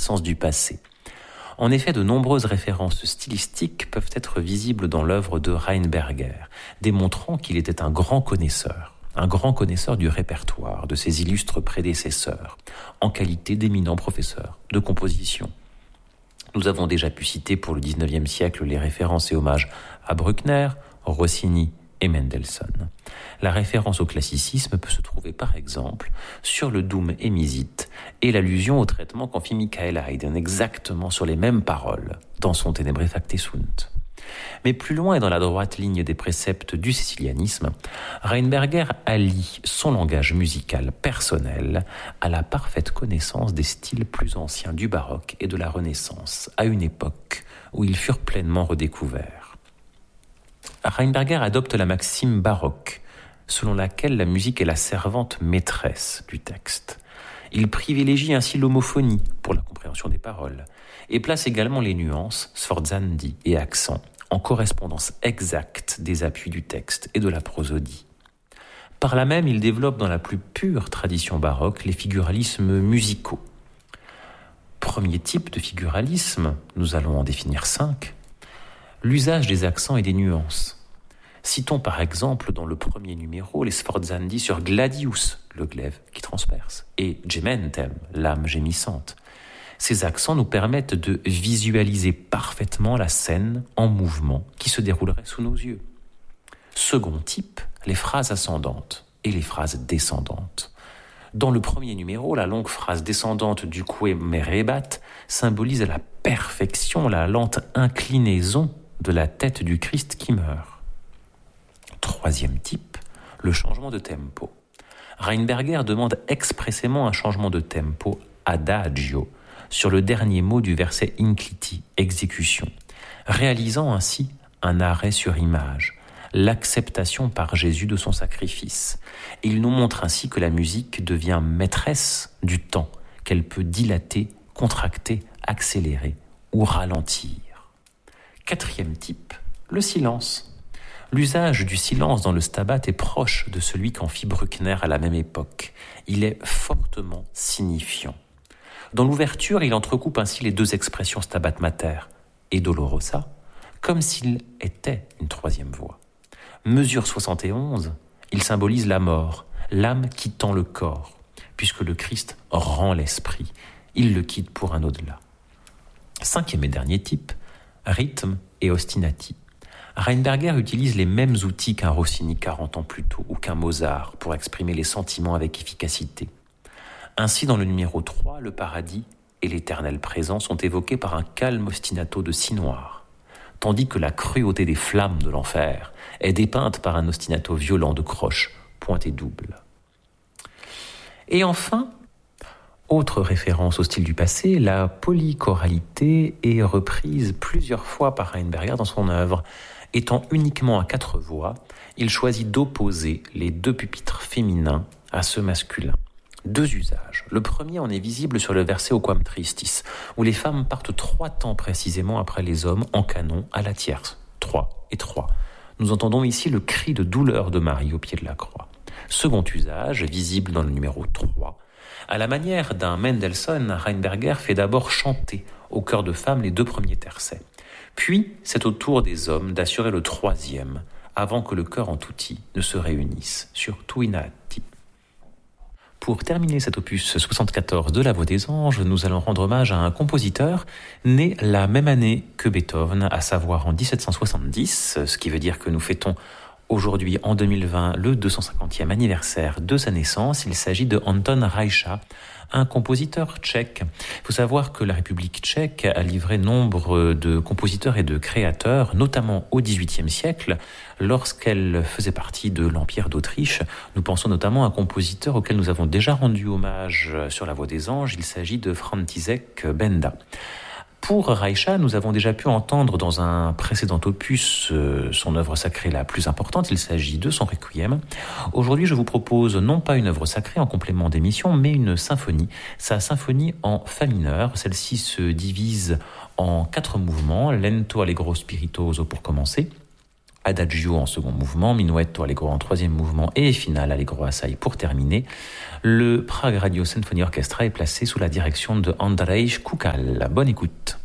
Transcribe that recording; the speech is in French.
connaissance du passé. En effet, de nombreuses références stylistiques peuvent être visibles dans l'œuvre de Rheinberger, démontrant qu'il était un grand connaisseur du répertoire de ses illustres prédécesseurs, en qualité d'éminent professeur de composition. Nous avons déjà pu citer pour le XIXe siècle les références et hommages à Bruckner, Rossini et Mendelssohn. La référence au classicisme peut se trouver par exemple sur le Doom Emmesit et l'allusion au traitement qu'en fit Michael Haydn exactement sur les mêmes paroles dans son Tenebrae Sunt. Mais plus loin et dans la droite ligne des préceptes du sicilianisme, Rheinberger allie son langage musical personnel à la parfaite connaissance des styles plus anciens du baroque et de la Renaissance, à une époque où ils furent pleinement redécouverts. Rheinberger adopte la maxime baroque, selon laquelle la musique est la servante maîtresse du texte. Il privilégie ainsi l'homophonie pour la compréhension des paroles et place également les nuances, sforzandi et accents, en correspondance exacte des appuis du texte et de la prosodie. Par là même, il développe dans la plus pure tradition baroque les figuralismes musicaux. Premier type de figuralisme, nous allons en définir 5, l'usage des accents et des nuances. Citons par exemple dans le premier numéro les sforzandi sur gladius, le glaive qui transperce, et gementem, l'âme gémissante. Ces accents nous permettent de visualiser parfaitement la scène en mouvement qui se déroulerait sous nos yeux. Second type, les phrases ascendantes et les phrases descendantes. Dans le premier numéro, la longue phrase descendante du que merebat symbolise à la perfection la lente inclinaison de la tête du Christ qui meurt. Troisième type, le changement de tempo. Rheinberger demande expressément un changement de tempo adagio sur le dernier mot du verset incliti, exécution, réalisant ainsi un arrêt sur image, l'acceptation par Jésus de son sacrifice. Et il nous montre ainsi que la musique devient maîtresse du temps, qu'elle peut dilater, contracter, accélérer ou ralentir. Quatrième type, le silence. L'usage du silence dans le stabat est proche de celui qu'en fit Bruckner à la même époque. Il est fortement signifiant. Dans l'ouverture, il entrecoupe ainsi les deux expressions stabat mater et dolorosa, comme s'il était une troisième voix. Mesure 71, il symbolise la mort, l'âme quittant le corps, puisque le Christ rend l'esprit. Il le quitte pour un au-delà. Cinquième et dernier type, rythme et ostinati. Rheinberger utilise les mêmes outils qu'un Rossini 40 ans plus tôt ou qu'un Mozart pour exprimer les sentiments avec efficacité. Ainsi, dans le numéro 3, le paradis et l'éternel présent sont évoqués par un calme ostinato de si noir, tandis que la cruauté des flammes de l'enfer est dépeinte par un ostinato violent de croche, pointe et double. Et enfin, autre référence au style du passé, la polychoralité est reprise plusieurs fois par Rheinberger dans son œuvre. Étant uniquement à 4 voix, il choisit d'opposer les 2 pupitres féminins à ceux masculins. 2 usages. Le premier en est visible sur le verset Au Quam Tristis, où les femmes partent 3 temps précisément après les hommes en canon à la tierce. 3 et 3. Nous entendons ici le cri de douleur de Marie au pied de la croix. Second usage, visible dans le numéro 3. À la manière d'un Mendelssohn, Rheinberger fait d'abord chanter au chœur de femmes les 2 premiers tercets. Puis, c'est au tour des hommes d'assurer le 3e, avant que le chœur en tutti ne se réunisse sur Tuinati. Pour terminer cet opus 74 de La Voix des Anges, nous allons rendre hommage à un compositeur né la même année que Beethoven, à savoir en 1770, ce qui veut dire que nous fêtons aujourd'hui, en 2020, le 250e anniversaire de sa naissance. Il s'agit de Anton Reicha, un compositeur tchèque. Il faut savoir que la République tchèque a livré nombre de compositeurs et de créateurs, notamment au XVIIIe siècle, lorsqu'elle faisait partie de l'Empire d'Autriche. Nous pensons notamment à un compositeur auquel nous avons déjà rendu hommage sur La Voix des Anges. Il s'agit de František Benda. Pour Reicha, nous avons déjà pu entendre dans un précédent opus son œuvre sacrée la plus importante. Il s'agit de son Requiem. Aujourd'hui, je vous propose non pas une œuvre sacrée en complément d'émission, mais une symphonie. Sa symphonie en fa mineur. Celle-ci se divise en 4 mouvements. Lento, allegro, spiritoso pour commencer. Adagio en second mouvement, Minuetto Allegro en troisième mouvement et finale Allegro assai pour terminer. Le Prague Radio Symphony Orchestra est placé sous la direction de Andrzej Kukal. Bonne écoute.